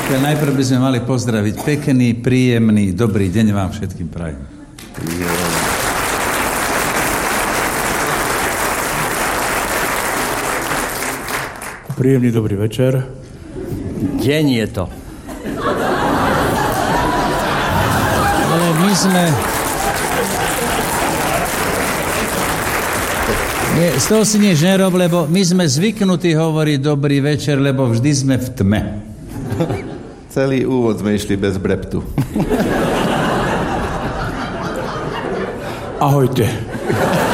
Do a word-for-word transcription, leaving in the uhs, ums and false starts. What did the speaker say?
Najprv by sme mali pozdraviť pekný, príjemný, dobrý deň vám všetkým prajem. Príjemný dobrý večer. Deň je to. Ale my sme... Nie, z toho si nič nerob, lebo my sme zvyknutí hovoriť dobrý večer, lebo vždy sme v tme. Celý úvod sme išli bez breptu. Ahojte.